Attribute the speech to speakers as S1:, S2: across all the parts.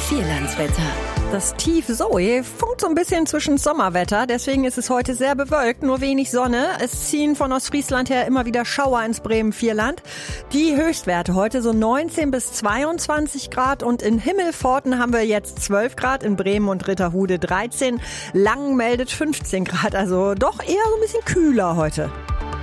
S1: Vierlandswetter.
S2: Das Tief Zoe funkt so ein bisschen zwischen Sommerwetter, deswegen ist es heute sehr bewölkt, nur wenig Sonne. Es ziehen von Ostfriesland her immer wieder Schauer ins Bremen-Vierland. Die Höchstwerte heute so 19 bis 22 Grad und in Himmelpforten haben wir jetzt 12 Grad, in Bremen und Ritterhude 13. Langen meldet 15 Grad, also doch eher so ein bisschen kühler heute.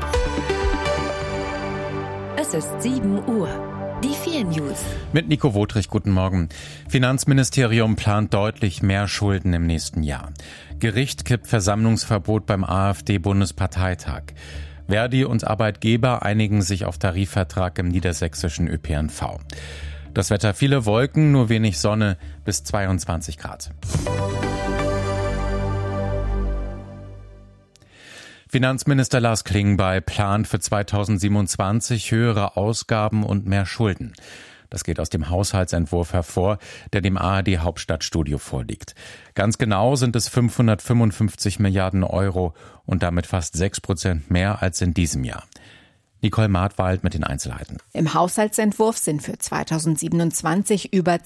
S1: Es ist 7 Uhr. Die 4 News.
S3: Mit Nico Wotrich, guten Morgen. Finanzministerium plant deutlich mehr Schulden im nächsten Jahr. Gericht kippt Versammlungsverbot beim AfD-Bundesparteitag. Verdi und Arbeitgeber einigen sich auf Tarifvertrag im niedersächsischen ÖPNV. Das Wetter: viele Wolken, nur wenig Sonne, bis 22 Grad. Finanzminister Lars Klingbeil plant für 2027 höhere Ausgaben und mehr Schulden. Das geht aus dem Haushaltsentwurf hervor, der dem ARD-Hauptstadtstudio vorliegt. Ganz genau sind es 555 Milliarden Euro und damit fast 6% mehr als in diesem Jahr. Nicole Martwald mit den Einzelheiten.
S4: Im Haushaltsentwurf sind für 2027 über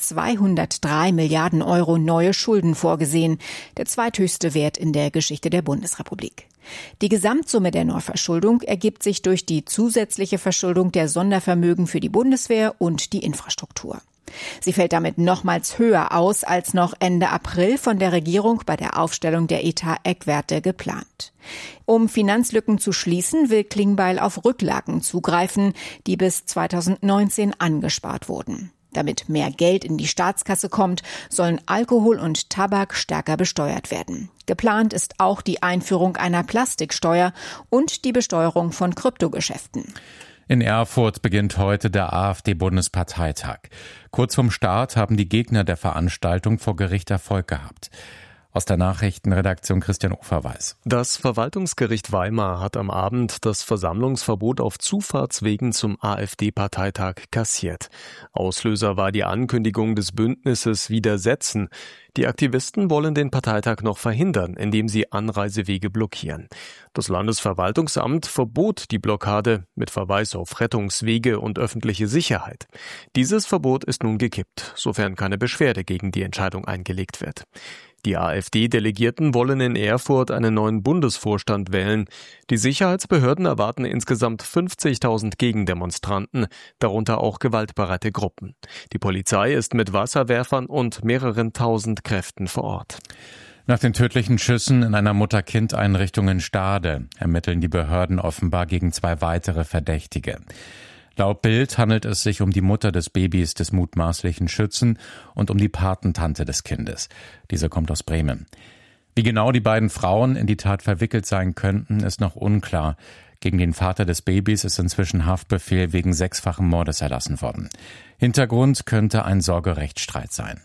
S4: 203 Milliarden Euro neue Schulden vorgesehen, der zweithöchste Wert in der Geschichte der Bundesrepublik. Die Gesamtsumme der Neuverschuldung ergibt sich durch die zusätzliche Verschuldung der Sondervermögen für die Bundeswehr und die Infrastruktur. Sie fällt damit nochmals höher aus als noch Ende April von der Regierung bei der Aufstellung der Etat-Eckwerte geplant. Um Finanzlücken zu schließen, will Klingbeil auf Rücklagen zugreifen, die bis 2019 angespart wurden. Damit mehr Geld in die Staatskasse kommt, sollen Alkohol und Tabak stärker besteuert werden. Geplant ist auch die Einführung einer Plastiksteuer und die Besteuerung von Kryptogeschäften.
S3: In Erfurt beginnt heute der AfD-Bundesparteitag. Kurz vorm Start haben die Gegner der Veranstaltung vor Gericht Erfolg gehabt. Aus der Nachrichtenredaktion Christian Uferweis.
S5: Das Verwaltungsgericht Weimar hat am Abend das Versammlungsverbot auf Zufahrtswegen zum AfD-Parteitag kassiert. Auslöser war die Ankündigung des Bündnisses Widersetzen. Die Aktivisten wollen den Parteitag noch verhindern, indem sie Anreisewege blockieren. Das Landesverwaltungsamt verbot die Blockade mit Verweis auf Rettungswege und öffentliche Sicherheit. Dieses Verbot ist nun gekippt, sofern keine Beschwerde gegen die Entscheidung eingelegt wird. Die AfD-Delegierten wollen in Erfurt einen neuen Bundesvorstand wählen. Die Sicherheitsbehörden erwarten insgesamt 50.000 Gegendemonstranten, darunter auch gewaltbereite Gruppen. Die Polizei ist mit Wasserwerfern und mehreren tausend Kräften vor Ort.
S3: Nach den tödlichen Schüssen in einer Mutter-Kind-Einrichtung in Stade ermitteln die Behörden offenbar gegen 2 weitere Verdächtige. Laut Bild handelt es sich um die Mutter des Babys des mutmaßlichen Schützen und um die Patentante des Kindes. Diese kommt aus Bremen. Wie genau die beiden Frauen in die Tat verwickelt sein könnten, ist noch unklar. Gegen den Vater des Babys ist inzwischen Haftbefehl wegen 6-fachen Mordes erlassen worden. Hintergrund könnte ein Sorgerechtsstreit sein.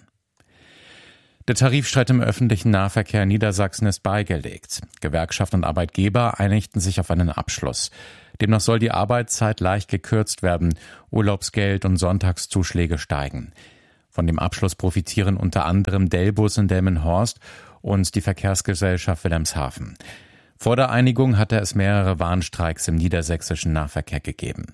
S3: Der Tarifstreit im öffentlichen Nahverkehr in Niedersachsen ist beigelegt. Gewerkschaft und Arbeitgeber einigten sich auf einen Abschluss. Demnach soll die Arbeitszeit leicht gekürzt werden, Urlaubsgeld und Sonntagszuschläge steigen. Von dem Abschluss profitieren unter anderem Delbus in Delmenhorst und die Verkehrsgesellschaft Wilhelmshaven. Vor der Einigung hatte es mehrere Warnstreiks im niedersächsischen Nahverkehr gegeben.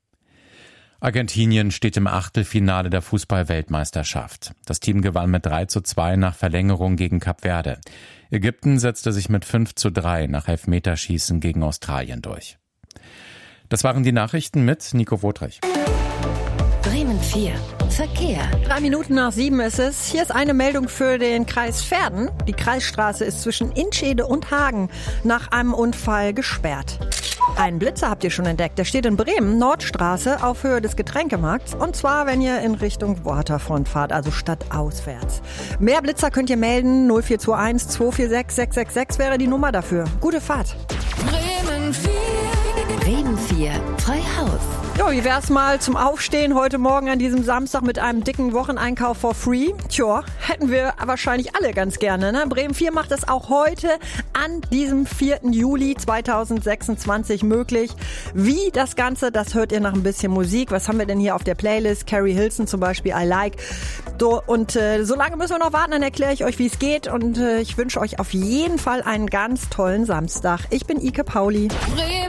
S3: Argentinien steht im Achtelfinale der Fußball-Weltmeisterschaft. Das Team gewann mit 3:2 nach Verlängerung gegen Kap Verde. Ägypten setzte sich mit 5:3 nach Elfmeterschießen gegen Australien durch. Das waren die Nachrichten mit Nico Wotrich.
S1: Bremen 4. Verkehr.
S2: 3 Minuten nach 7 ist es. Hier ist eine Meldung für den Kreis Verden. Die Kreisstraße ist zwischen Inschede und Hagen nach einem Unfall gesperrt. Einen Blitzer habt ihr schon entdeckt. Der steht in Bremen, Nordstraße, auf Höhe des Getränkemarkts. Und zwar, wenn ihr in Richtung Waterfront fahrt, also stadtauswärts. Mehr Blitzer könnt ihr melden. 0421 246 666 wäre die Nummer dafür. Gute Fahrt.
S1: Bremen 4. Bremen 4. Freihaus.
S2: Ja, wie wär's mal zum Aufstehen heute Morgen an diesem Samstag mit einem dicken Wocheneinkauf for free? Tja, hätten wir wahrscheinlich alle ganz gerne, ne? Bremen 4 macht es auch heute an diesem 4. Juli 2026 möglich. Wie das Ganze, das hört ihr nach ein bisschen Musik. Was haben wir denn hier auf der Playlist? Carrie Hilson zum Beispiel, I Like. So, und so lange müssen wir noch warten, dann erkläre ich euch, wie es geht. Und ich wünsche euch auf jeden Fall einen ganz tollen Samstag. Ich bin Ike Pauli.
S1: Bremen